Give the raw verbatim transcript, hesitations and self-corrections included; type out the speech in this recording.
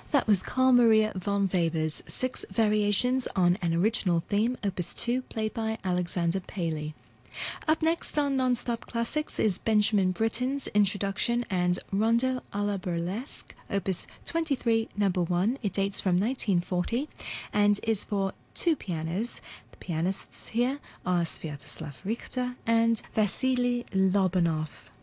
That was Carl Maria von Weber's Six Variations on an Original Theme, Opus two, played by Alexander Paley. Up next on Non-Stop Classics is Benjamin Britten's Introduction and Rondo a la Burlesque, Opus twenty-three, number one. It dates from nineteen forty and is for two pianos. The pianists here are Sviatoslav Richter and Vasily Lobanov.